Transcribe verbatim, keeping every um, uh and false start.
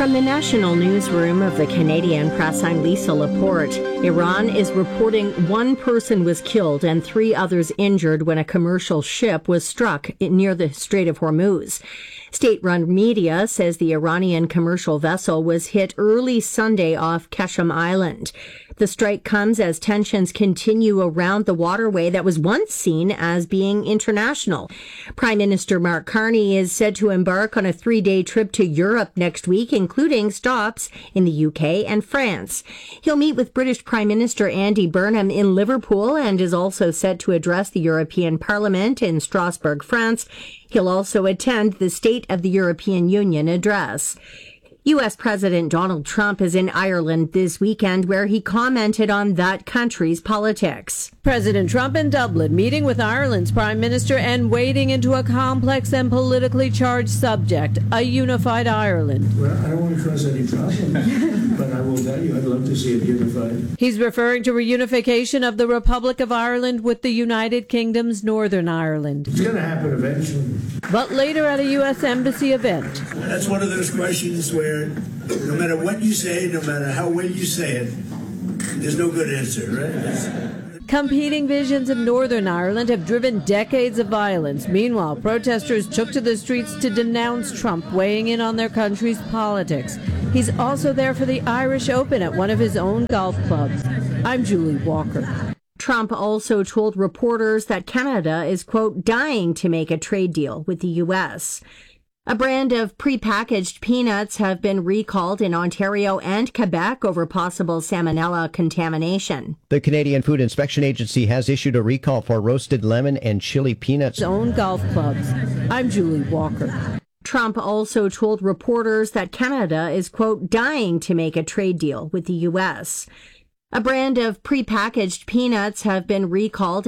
From the national newsroom of the Canadian Press, I'm Lisa Laporte. Iran is reporting one person was killed and three others injured when a commercial ship was struck near the Strait of Hormuz. State-run media says the Iranian commercial vessel was hit early Sunday off Keshem Island. The strike comes as tensions continue around the waterway that was once seen as being international. Prime Minister Mark Carney is said to embark on a three-day trip to Europe next week, including stops in the U K and France. He'll meet with British Prime Minister Andy Burnham in Liverpool and is also set to address the European Parliament in Strasbourg, France. He'll also attend the State of the European Union address. U S. President Donald Trump is in Ireland this weekend, where he commented on that country's politics. President Trump in Dublin, meeting with Ireland's Prime Minister and wading into a complex and politically charged subject, a unified Ireland. Well, I don't want to cause any problem, but I will tell you, I'd love to see it unified. He's referring to reunification of the Republic of Ireland with the United Kingdom's Northern Ireland. It's going to happen eventually. But later at a U S. Embassy event. That's one of those questions where no matter what you say, no matter how well you say it, there's no good answer, right? Competing visions of Northern Ireland have driven decades of violence. Meanwhile, protesters took to the streets to denounce Trump weighing in on their country's politics. He's also there for the Irish Open at one of his own golf clubs. I'm Julie Walker. Trump also told reporters that Canada is, quote, dying to make a trade deal with the U S. A brand of prepackaged peanuts have been recalled in Ontario and Quebec over possible salmonella contamination. The Canadian Food Inspection Agency has issued a recall for roasted lemon and chili peanuts. Own golf clubs. I'm Julie Walker. Trump also told reporters that Canada is, quote, dying to make a trade deal with the U S. A brand of prepackaged peanuts have been recalled